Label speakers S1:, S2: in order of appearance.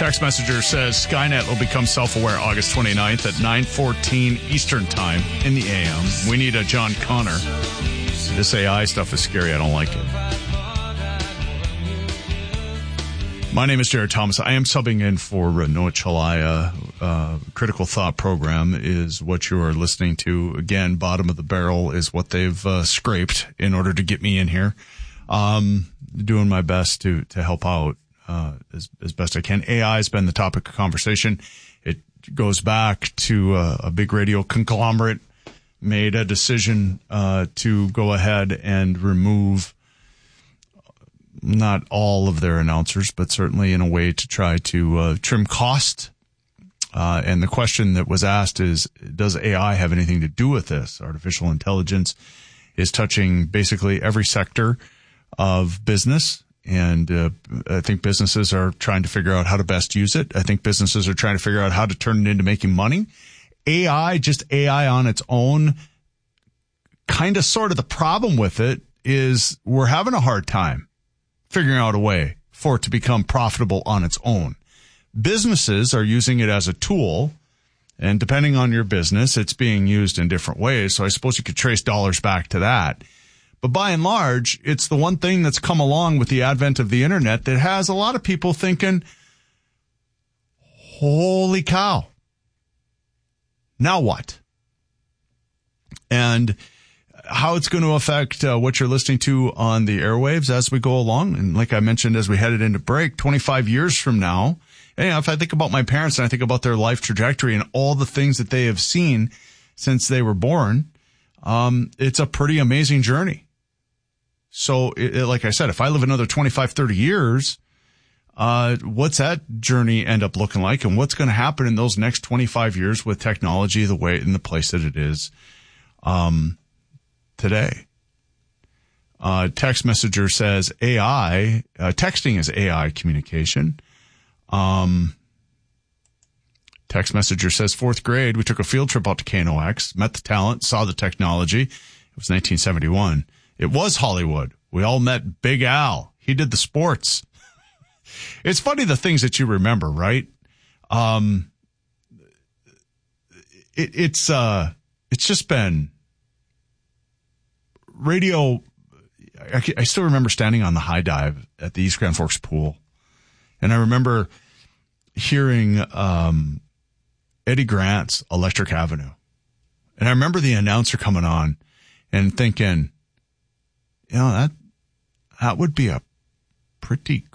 S1: Text messenger says Skynet will become self-aware August 29th at 9:14 Eastern Time in the AM. We need a John Connor. This AI stuff is scary. I don't like it. My name is Jared Thomas. I am subbing in for Noah Chalaya. Critical Thought Program is what you are listening to. Again, bottom of the barrel is what they've scraped in order to get me in here. Doing my best to help out as best I can. AI has been the topic of conversation. It goes back to a big radio conglomerate made a decision to go ahead and remove not all of their announcers, but certainly in a way to try to trim cost. And the question that was asked is, does AI have anything to do with this? Artificial intelligence is touching basically every sector of business. And I think businesses are trying to figure out how to best use it. I think businesses are trying to figure out how to turn it into making money. AI, just AI on its own, kind of sort of the problem with it is we're having a hard time figuring out a way for it to become profitable on its own. Businesses are using it as a tool, and depending on your business, it's being used in different ways. So I suppose you could trace dollars back to that. But by and large, it's the one thing that's come along with the advent of the internet that has a lot of people thinking, holy cow, now what? And how it's going to affect what you're listening to on the airwaves as we go along. And like I mentioned, as we headed into break, 25 years from now, and if I think about my parents and I think about their life trajectory and all the things that they have seen since they were born, it's a pretty amazing journey. So like I said, if I live another 25, 30 years, what's that journey end up looking like? And what's going to happen in those next 25 years with technology the way in the place that it is today? Text messenger says AI, texting is AI communication. Text messenger says 4th grade, we took a field trip out to KNOX, met the talent, saw the technology. It was 1971. It was Hollywood. We all met Big Al. He did the sports. It's funny the things that you remember, right? It's just been radio. I still remember standing on the high dive at the East Grand Forks pool. And I remember hearing Eddie Grant's Electric Avenue. And I remember the announcer coming on and thinking, you know, that would be a pretty